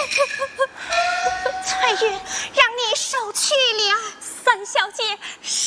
翠玉，让你受去了。 三小姐，是